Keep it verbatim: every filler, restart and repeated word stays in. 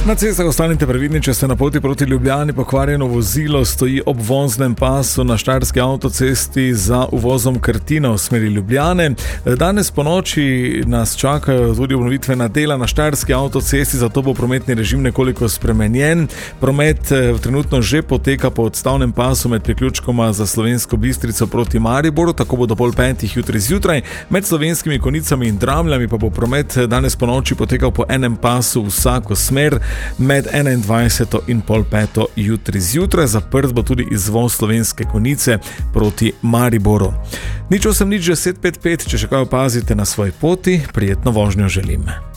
Na cestah ostanite previdni, če ste na poti proti Ljubljani. Pokvarjeno vozilo stoji ob voznem pasu na štajerski avtocesti za uvozom Krtina v smeri Ljubljane. Danes po noči nas čakajo tudi obnovitvena dela na štajerski avtocesti, zato bo prometni režim nekoliko spremenjen. Promet trenutno že poteka po odstavnem pasu med priključkoma za Slovensko Bistrico proti Mariboru, tako bo do pol petih jutri zjutraj. Med Slovenskimi Konjicami in Dramljami pa bo promet danes po noči potekal po enem pasu vsako smer. Med enaindvajseto in pol peto jutri zjutraj. Zaprt bo tudi izvoz Slovenske Konjice proti Mariboru. Nič osem nič deset pet pet, če še kaj opazite na svoji poti, prijetno vožnjo želim.